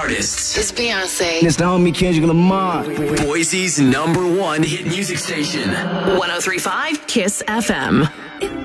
artists. It's Beyonce. It's the homie Kendrick Lamar. Boise's #1 hit music station. 103.5 KISS FM.